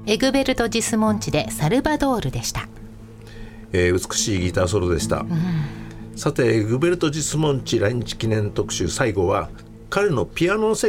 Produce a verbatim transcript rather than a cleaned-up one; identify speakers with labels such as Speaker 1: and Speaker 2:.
Speaker 1: エグベルト・ジスモンチでサルバドールでした。
Speaker 2: えー、美しいギターソロでした、うん、さてエグベルト・ジスモンチ来日記念特集、最後は彼のピアノの世